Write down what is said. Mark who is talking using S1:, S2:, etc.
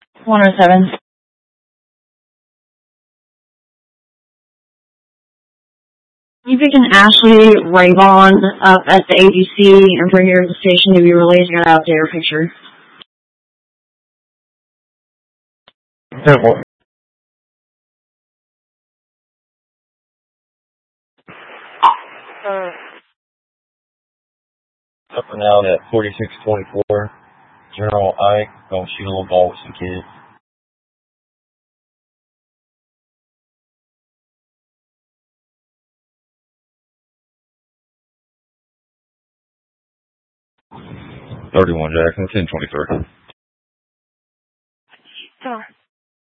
S1: 107. You picking Ashley Rayvon up at the AGC and bring her to the station to be released. I got to update her picture.
S2: Up and out at 4624. General Ike, gonna shoot a little ball with some kids. $31 Jackson, 1023.